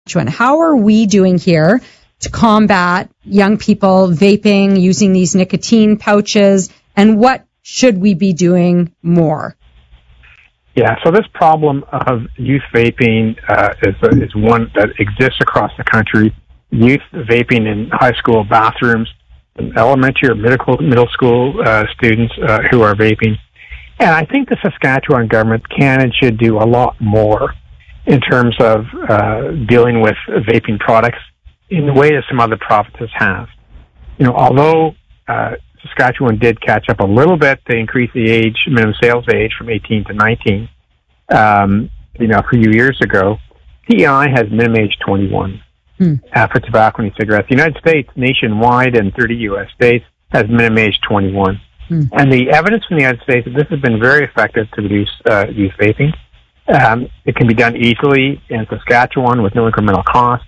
Saskatchewan. How are we doing here to combat young people vaping, using these nicotine pouches, and what should we be doing more? Yeah, so this problem of youth vaping is one that exists across the country. Youth vaping in high school bathrooms, elementary or middle school students who are vaping. And I think the Saskatchewan government can and should do a lot more in terms of dealing with vaping products in the way that some other provinces have. Although Saskatchewan did catch up a little bit to increase the minimum sales age from 18 to 19, a few years ago, PEI has minimum age 21 for tobacco and cigarettes. The United States, nationwide, and 30 U.S. states has minimum age 21. And the evidence from the United States that this has been very effective to reduce youth vaping. It can be done easily in Saskatchewan with no incremental cost.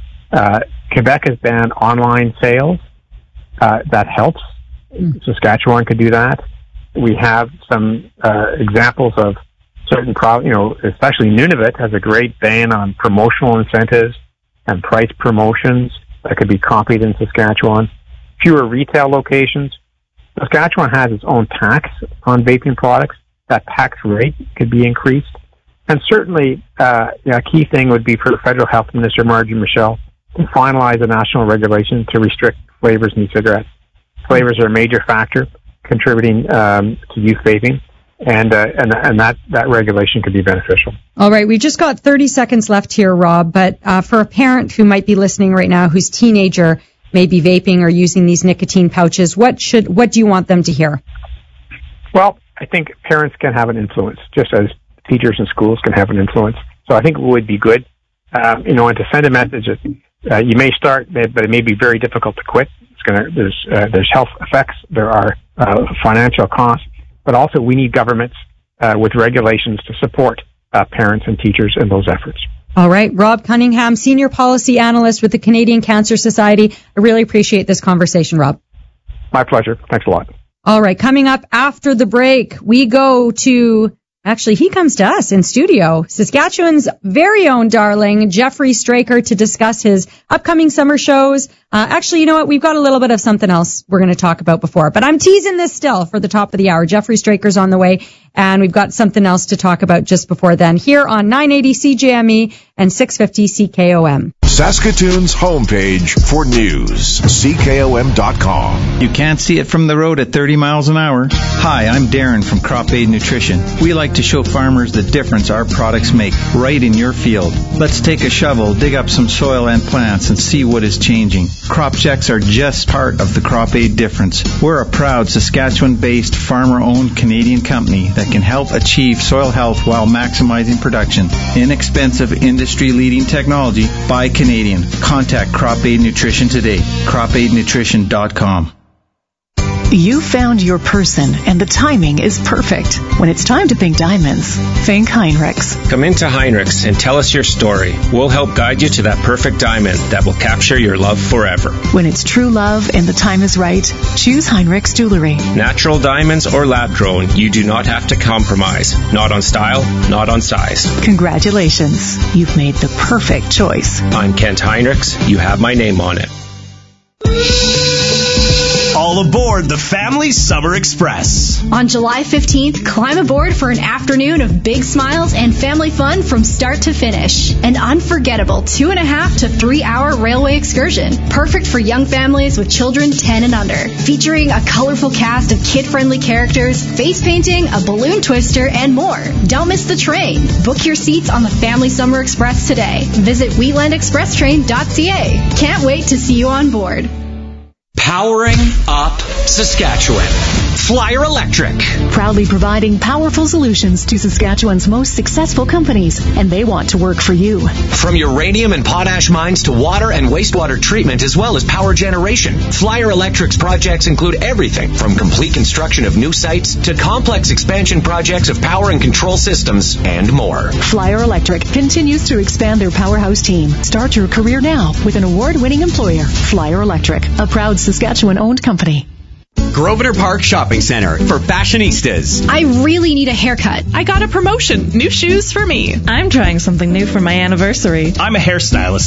Quebec has banned online sales. That helps. Saskatchewan could do that. We have some examples of certain, especially Nunavut has a great ban on promotional incentives and price promotions that could be copied in Saskatchewan. Fewer retail locations. Saskatchewan has its own tax on vaping products. That tax rate could be increased. And certainly, a key thing would be for Federal Health Minister Margie Michel to finalize a national regulation to restrict flavors in e-cigarettes. Flavors are a major factor contributing to youth vaping, and that regulation could be beneficial. All right, we just got 30 seconds left here, Rob, but for a parent who might be listening right now whose teenager may be vaping or using these nicotine pouches, what do you want them to hear? Well, I think parents can have an influence, just as teachers and schools can have an influence. So I think it would be good, and to send a message that you may start, but it may be very difficult to quit. There's health effects, there are financial costs, but also we need governments with regulations to support parents and teachers in those efforts. All right, Rob Cunningham, Senior Policy Analyst with the Canadian Cancer Society. I really appreciate this conversation, Rob. My pleasure. Thanks a lot. All right, coming up after the break, we go to... Actually, he comes to us in studio, Saskatchewan's very own darling, Jeffrey Straker, to discuss his upcoming summer shows. Actually, you know what? We've got a little bit of something else we're going to talk about before, but I'm teasing this still for the top of the hour. Jeffrey Straker's on the way, and we've got something else to talk about just before then here on 980 CJME and 650 CKOM. Saskatoon's homepage for news, CKOM.com. You can't see it from the road at 30 miles an hour. Hi, I'm Darren from Crop Aid Nutrition. We like to show farmers the difference our products make right in your field. Let's take a shovel, dig up some soil and plants, and see what is changing. Crop checks are just part of the Crop Aid difference. We're a proud Saskatchewan-based, farmer-owned Canadian company that can help achieve soil health while maximizing production. Inexpensive, industry-leading technology by Canadian. Contact Crop Aid Nutrition today. CropAidNutrition.com. You found your person, and the timing is perfect. When it's time to think diamonds, think Heinrichs. Come into Heinrichs and tell us your story. We'll help guide you to that perfect diamond that will capture your love forever. When it's true love and the time is right, choose Heinrichs Jewelry. Natural diamonds or lab-grown, you do not have to compromise. Not on style, not on size. Congratulations. You've made the perfect choice. I'm Kent Heinrichs. You have my name on it. All aboard the Family Summer Express. On July 15th, climb aboard for an afternoon of big smiles and family fun from start to finish. An unforgettable 2.5 to 3 hour railway excursion, perfect for young families with children 10 and under. Featuring a colorful cast of kid-friendly characters, face painting, a balloon twister, and more. Don't miss the train. Book your seats on the Family Summer Express today. Visit wheatlandexpresstrain.ca. Can't wait to see you on board. Powering up Saskatchewan. Flyer Electric. Proudly providing powerful solutions to Saskatchewan's most successful companies, and they want to work for you. From uranium and potash mines to water and wastewater treatment, as well as power generation, Flyer Electric's projects include everything from complete construction of new sites to complex expansion projects of power and control systems and more. Flyer Electric continues to expand their powerhouse team. Start your career now with an award-winning employer, Flyer Electric, a proud Saskatchewan-owned company. Grosvenor Park Shopping Center for fashionistas. I really need a haircut. I got a promotion. New shoes for me. I'm trying something new for my anniversary. I'm a hairstylist.